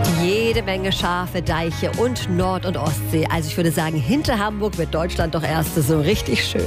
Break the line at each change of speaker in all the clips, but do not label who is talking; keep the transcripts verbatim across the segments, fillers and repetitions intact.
Jede Menge Schafe, Deiche und Nord- und Ostsee. Also ich würde sagen, hinter Hamburg wird Deutschland doch erst so richtig schön.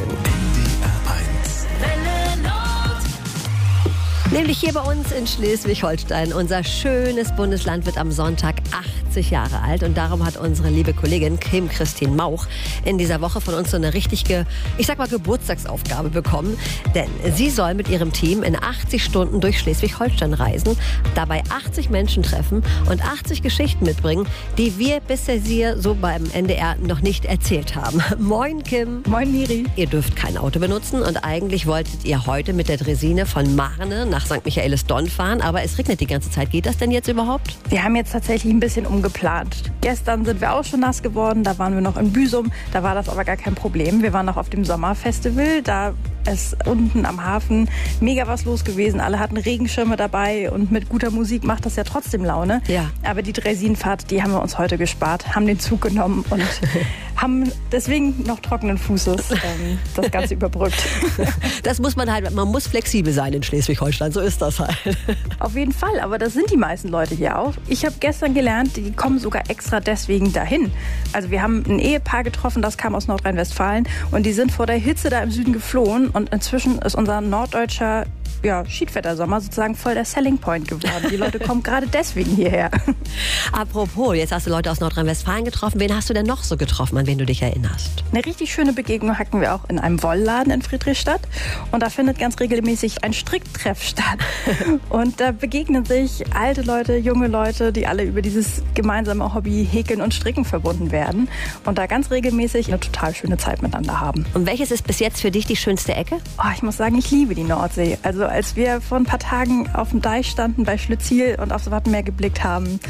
Nämlich hier bei uns in Schleswig-Holstein. Unser schönes Bundesland wird am Sonntag achtzig Jahre alt. Und darum hat unsere liebe Kollegin Kim Christine Mauch in dieser Woche von uns so eine richtige, ich sag mal, Geburtstagsaufgabe bekommen. Denn sie soll mit ihrem Team in achtzig Stunden durch Schleswig-Holstein reisen, dabei achtzig Menschen treffen und achtzig Geschichten mitbringen, die wir bisher sie so beim N D R noch nicht erzählt haben. Moin Kim.
Moin Miri.
Ihr dürft kein Auto benutzen und eigentlich wolltet ihr heute mit der Dresine von Marne nach Sankt Michaelisdonn fahren, aber es regnet die ganze Zeit. Geht das denn jetzt überhaupt?
Wir haben jetzt tatsächlich ein bisschen umgeplant. Gestern sind wir auch schon nass geworden, da waren wir noch in Büsum, da war das aber gar kein Problem. Wir waren noch auf dem Sommerfestival, da ist unten am Hafen mega was los gewesen. Alle hatten Regenschirme dabei und mit guter Musik macht das ja trotzdem Laune.
Ja.
Aber die Dresinenfahrt, die haben wir uns heute gespart, haben den Zug genommen und haben deswegen noch trockenen Fußes ähm, das Ganze überbrückt.
Das muss man halt, man muss flexibel sein in Schleswig-Holstein, so ist das halt.
Auf jeden Fall, aber das sind die meisten Leute hier auch. Ich habe gestern gelernt, die kommen sogar extra deswegen dahin. Also wir haben ein Ehepaar getroffen, das kam aus Nordrhein-Westfalen und die sind vor der Hitze da im Süden geflohen und inzwischen ist unser norddeutscher ja, Schiedwettersommer sozusagen voll der Selling Point geworden. Die Leute kommen gerade deswegen hierher.
Apropos, jetzt hast du Leute aus Nordrhein-Westfalen getroffen. Wen hast du denn noch so getroffen, an wen du dich erinnerst?
Eine richtig schöne Begegnung hatten wir auch in einem Wollladen in Friedrichstadt. Und da findet ganz regelmäßig ein Stricktreff statt. Und da begegnen sich alte Leute, junge Leute, die alle über dieses gemeinsame Hobby Häkeln und Stricken verbunden werden. Und da ganz regelmäßig eine total schöne Zeit miteinander haben.
Und welches ist bis jetzt für dich die schönste Ecke?
Oh, ich muss sagen, ich liebe die Nordsee. Also als wir vor ein paar Tagen auf dem Deich standen bei Schlütziel und aufs Wattenmeer geblickt haben,